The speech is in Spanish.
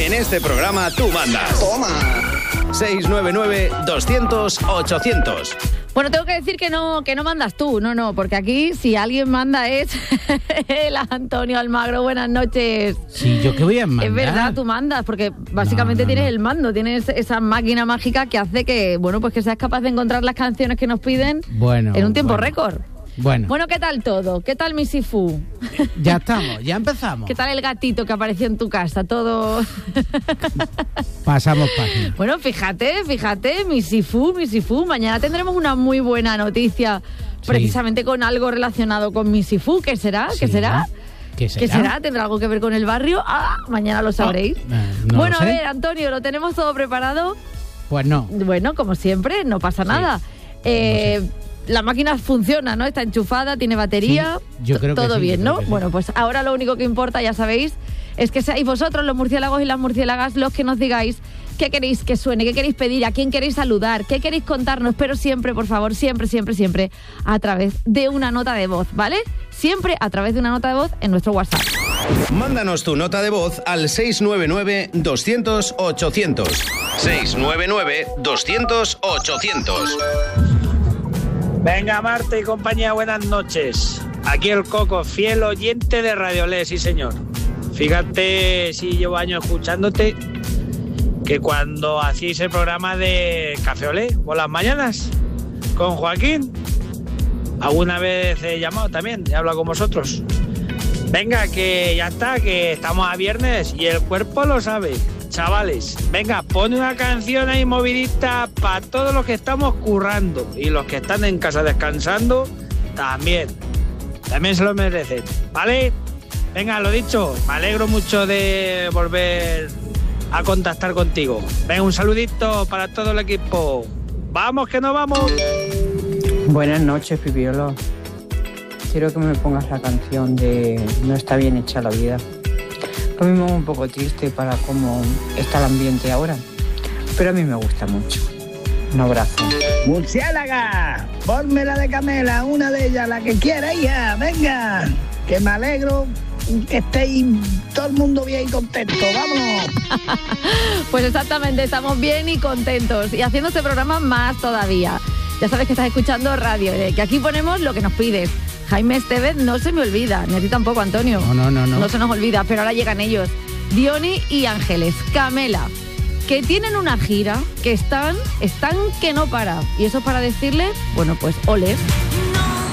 En este programa tú mandas. Toma. 699-200-800. Bueno, tengo que decir que no mandas tú, no, porque aquí si alguien manda es el Antonio Almagro. Buenas noches. Sí, ¿yo qué voy a mandar? Es verdad, tú mandas, porque básicamente tienes el mando, tienes esa máquina mágica que hace que, bueno, pues que seas capaz de encontrar las canciones que nos piden en un tiempo récord. Bueno, ¿qué tal todo? ¿Qué tal mi Sifu? Ya estamos, ya empezamos. ¿Qué tal el gatito que apareció en tu casa? Todo... Pasamos página. Bueno, fíjate, mi Sifu. Mañana tendremos una muy buena noticia, precisamente con algo relacionado con mi Sifu. ¿Qué será? Sí. ¿Qué será? ¿Qué será? ¿Tendrá algo que ver con el barrio? Mañana lo sabréis. Bueno, a ver, Antonio, ¿lo tenemos todo preparado? Pues no. Bueno, como siempre, no pasa nada. La máquina funciona, ¿no? Está enchufada, tiene batería. Sí, yo creo que todo sí, bien, ¿no? Sí. Bueno, pues ahora lo único que importa, ya sabéis, es que seáis vosotros, los murciélagos y las murciélagas, los que nos digáis qué queréis que suene, qué queréis pedir, a quién queréis saludar, qué queréis contarnos, pero siempre, por favor, siempre, a través de una nota de voz, ¿vale? Siempre a través de una nota de voz en nuestro WhatsApp. Mándanos tu nota de voz al 699-200-800. 699-200-800. Venga, Marta y compañía, buenas noches. Aquí el Coco, fiel oyente de Radio Olé, sí señor. Fíjate, si llevo años escuchándote, que cuando hacíais el programa de Café Olé por las mañanas con Joaquín, alguna vez he llamado también, he hablado con vosotros. Venga, que ya está, que estamos a viernes y el cuerpo lo sabe. Chavales, venga, pone una canción ahí movidita para todos los que estamos currando y los que están en casa descansando también se lo merecen, ¿vale? Venga, lo dicho, me alegro mucho de volver a contactar contigo. Venga, un saludito para todo el equipo. ¡Vamos, que nos vamos! Buenas noches, Pipiolo. Quiero que me pongas la canción de No está bien hecha la vida. A mí me va un poco triste para cómo está el ambiente ahora, pero a mí me gusta mucho. Un abrazo. Murciélaga, ponme la de Camela, una de ellas, la que quiera, hija. Venga, que me alegro que estéis todo el mundo bien y contento. ¡Vámonos! Pues exactamente, estamos bien y contentos y haciendo este programa más todavía. Ya sabes que estás escuchando Radio Olé, que aquí ponemos lo que nos pides. Jaime Estevez no se me olvida, ni a ti tampoco, Antonio. No. No se nos olvida, pero ahora llegan ellos. Diony y Ángeles, Camela, que tienen una gira, que están que no para. Y eso para decirles, bueno, pues olé.